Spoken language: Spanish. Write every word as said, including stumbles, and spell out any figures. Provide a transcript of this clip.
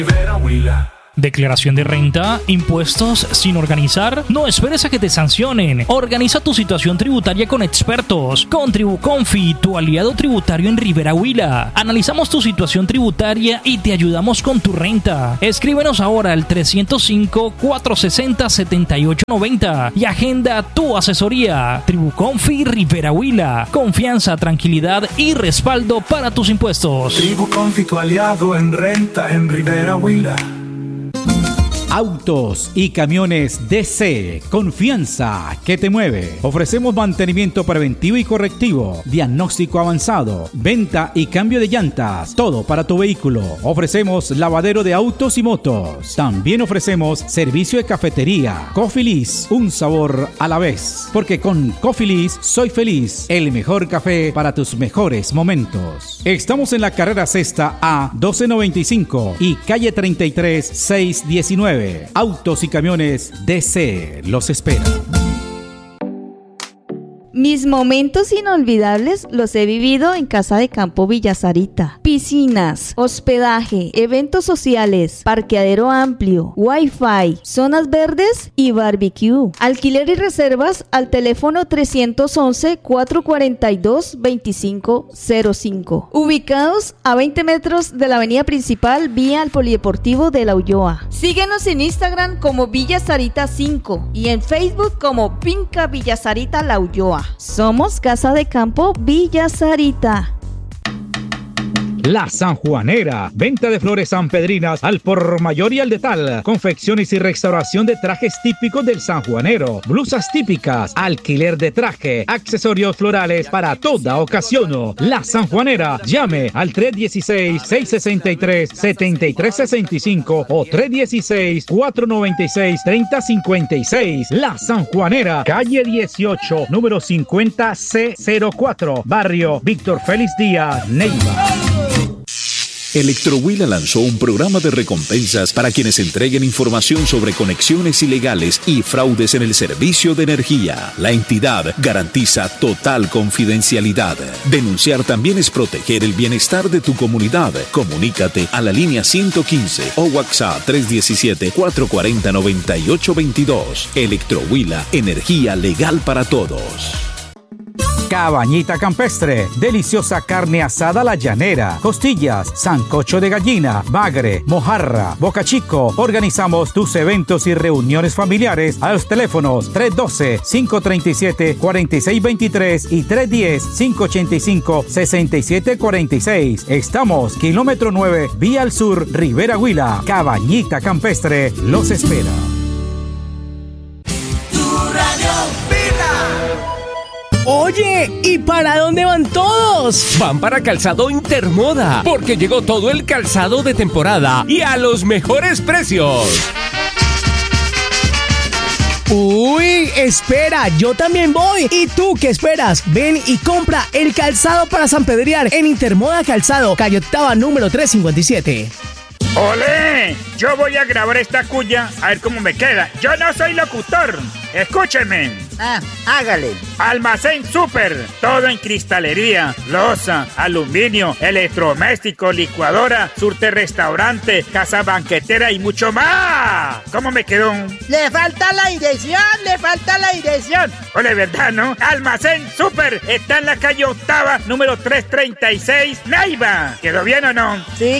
Rivera Huila. Declaración de renta, impuestos sin organizar. No esperes a que te sancionen. Organiza tu situación tributaria con expertos. Con Tribuconfi, tu aliado tributario en Rivera Huila. Analizamos tu situación tributaria y te ayudamos con tu renta. Escríbenos ahora al trescientos cinco, cuatrocientos sesenta, setenta y ocho noventa y agenda tu asesoría. Tribuconfi Rivera Huila. Confianza, tranquilidad y respaldo para tus impuestos. Tribuconfi, tu aliado en renta en Rivera Huila. Autos y camiones D C, confianza que te mueve. Ofrecemos mantenimiento preventivo y correctivo, diagnóstico avanzado, venta y cambio de llantas, todo para tu vehículo. Ofrecemos lavadero de autos y motos. También ofrecemos servicio de cafetería. Cofilis, un sabor a la vez. Porque con Cofilis soy feliz, el mejor café para tus mejores momentos. Estamos en la carrera sexta A doce noventa y cinco y calle treinta y tres, seiscientos diecinueve. Autos y camiones D C los espera. Mis momentos inolvidables los he vivido en Casa de Campo Villa Sarita. Piscinas, hospedaje, eventos sociales, parqueadero amplio, wifi, zonas verdes y barbecue. Alquiler y reservas al teléfono trescientos once, cuatrocientos cuarenta y dos, veinticinco cero cinco. Ubicados a veinte metros de la avenida principal vía al Polideportivo de La Ulloa. Síguenos en Instagram como Villa Sarita cinco y en Facebook como Finca Villa Sarita La Ulloa. Somos Casa de Campo Villa Sarita. La Sanjuanera, venta de flores sanpedrinas al por mayor y al detal, confecciones y restauración de trajes típicos del sanjuanero, blusas típicas, alquiler de traje, accesorios florales para toda ocasión. La Sanjuanera, llame al tres uno seis, seis seis tres, siete tres seis cinco o tres uno seis, cuatro nueve seis, tres cero cinco seis. La Sanjuanera, calle dieciocho, número cincuenta C cero cuatro, barrio Víctor Félix Díaz, Neiva. Electrohuila lanzó un programa de recompensas para quienes entreguen información sobre conexiones ilegales y fraudes en el servicio de energía. La entidad garantiza total confidencialidad. Denunciar también es proteger el bienestar de tu comunidad. Comunícate a la línea ciento quince o WhatsApp tres uno siete, cuatro cuatro cero, nueve ocho dos dos. Electrohuila, energía legal para todos. Cabañita Campestre, deliciosa carne asada a la llanera, costillas, sancocho de gallina, bagre, mojarra, boca chico. Organizamos tus eventos y reuniones familiares a los teléfonos tres uno dos, cinco tres siete, cuatro seis dos tres y tres uno cero, cinco ocho cinco, seis siete cuatro seis. Estamos kilómetro nueve, vía al sur, Rivera Huila. Cabañita Campestre los espera. Oye, ¿y para dónde van todos? Van para Calzado Intermoda, porque llegó todo el calzado de temporada y a los mejores precios. Uy, espera, yo también voy. ¿Y tú qué esperas? Ven y compra el calzado para sanpedrear en Intermoda Calzado, calle octava, número trescientos cincuenta y siete. ¡Olé! Yo voy a grabar esta cuya a ver cómo me queda. Yo no soy locutor. Escúchenme. Ah, hágale. Almacén Super. Todo en cristalería, loza, aluminio, electrodoméstico, licuadora, surte restaurante, casa banquetera y mucho más. ¿Cómo me quedó? Le falta la dirección, le falta la dirección. Ole, ¿verdad, no? Almacén Super. Está en la calle octava, número trescientos treinta y seis, Neiva. ¿Quedó bien o no? Sí,